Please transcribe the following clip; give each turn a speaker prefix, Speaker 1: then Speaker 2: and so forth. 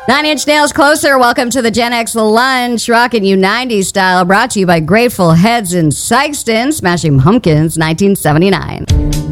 Speaker 1: Nine Inch Nails Closer. Welcome to the Gen X Lunch, rocking you 90s style, brought to you by Grateful Heads in Sykeston, Smashing Pumpkins, 1979.